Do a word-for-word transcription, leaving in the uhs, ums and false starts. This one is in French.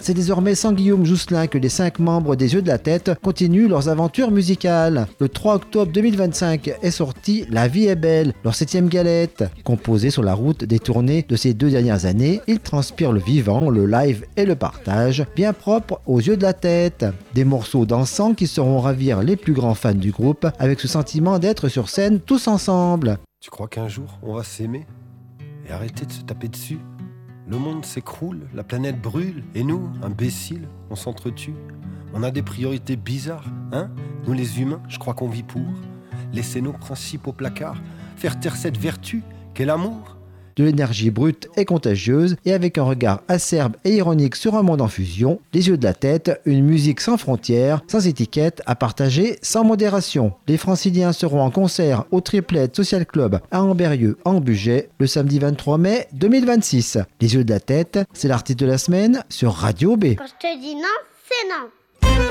c'est désormais sans Guillaume Jousselin que les cinq membres des Yeux de la Tête continuent leurs aventures musicales. Le trois octobre deux mille vingt-cinq est sorti La vie est belle, leur septième galette. Composé sur la route des tournées de ces deux dernières années, il transpire le vivant, le live et le partage, bien propre aux Yeux de la Tête. Des morceaux dansants qui sauront ravir les plus grands fans du groupe avec ce sentiment d'être sur scène tous ensemble. Tu crois qu'un jour on va s'aimer et arrêter de se taper dessus? Le monde s'écroule, la planète brûle, et nous, imbéciles, on s'entretue. On a des priorités bizarres, hein? Nous les humains, je crois qu'on vit pour laisser nos principes au placard, faire taire cette vertu qu'est l'amour. De l'énergie brute et contagieuse, et avec un regard acerbe et ironique sur un monde en fusion, Les Yeux de la Tête, une musique sans frontières, sans étiquette, à partager sans modération. Les Franciliens seront en concert au Triplette Social Club à Ambérieu, en Bugey, le samedi vingt-trois mai deux mille vingt-six. Les Yeux de la Tête, c'est l'artiste de la semaine sur Radio B. Quand je te dis non, c'est non.